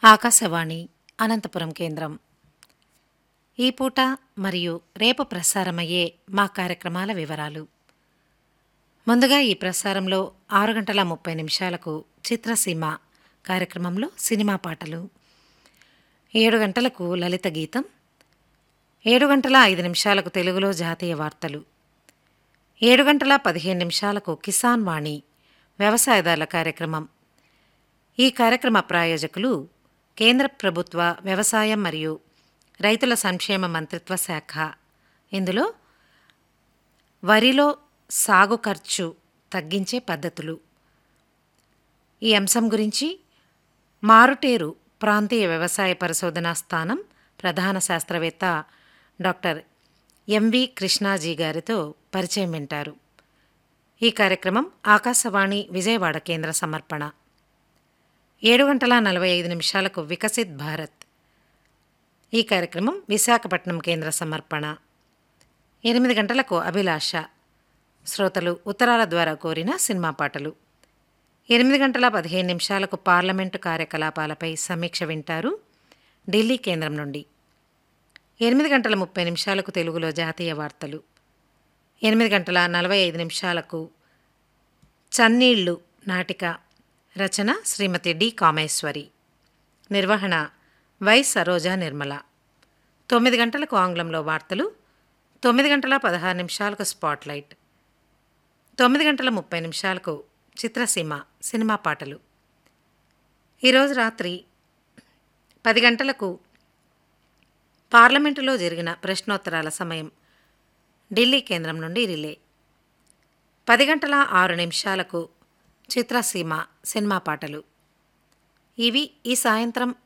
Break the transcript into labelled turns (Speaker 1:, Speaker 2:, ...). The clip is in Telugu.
Speaker 1: ఆకాశవాణి అనంతపురం కేంద్రం. ఈ పూట మరియు రేపు ప్రసారమయ్యే మా కార్యక్రమాల వివరాలు. ముందుగా ఈ ప్రసారంలో 6:30 చిత్రసీమ కార్యక్రమంలో సినిమా పాటలు, 7 గంటలకు లలిత గీతం, 7:05 తెలుగులో జాతీయ వార్తలు, 7:15 కిసాన్ వాణి వ్యవసాయదారుల కార్యక్రమం. ఈ కార్యక్రమ ప్రాయోజకులు కేంద్ర ప్రభుత్వ వ్యవసాయం మరియు రైతుల సంక్షేమ మంత్రిత్వ శాఖ. ఇందులో వరిలో సాగు ఖర్చు తగ్గించే పద్ధతులు ఈ అంశం గురించి మారుటేరు ప్రాంతీయ వ్యవసాయ పరిశోధనా స్థానం ప్రధాన శాస్త్రవేత్త డాక్టర్ ఎంవి కృష్ణాజీ గారితో పరిచయం వింటారు. ఈ కార్యక్రమం ఆకాశవాణి విజయవాడ కేంద్ర సమర్పణ. 7:45 వికసిత్ భారత్. ఈ కార్యక్రమం విశాఖపట్నం కేంద్ర సమర్పణ. 8 గంటలకు అభిలాష, శ్రోతలు ఉత్తరాల ద్వారా కోరిన సినిమా పాటలు. 8:15 పార్లమెంటు కార్యకలాపాలపై సమీక్ష వింటారు ఢిల్లీ కేంద్రం నుండి. 8:30 తెలుగులో జాతీయ వార్తలు. 8:45 చన్నీళ్లు నాటిక, రచన శ్రీమతి డి కామేశ్వరి, నిర్వహణ వై సరోజా నిర్మల. 9 గంటలకు ఆంగ్లంలో వార్తలు. 9:16 స్పాట్లైట్. 9:30 చిత్రసీమ సినిమా పాటలు. ఈరోజు రాత్రి 10 గంటలకు పార్లమెంటులో జరిగిన ప్రశ్నోత్తరాల సమయం ఢిల్లీ కేంద్రం నుండి రిలే. 10:06 చిత్రసీమ సినిమా పాటలు. ఇవి ఈ సాయంత్రం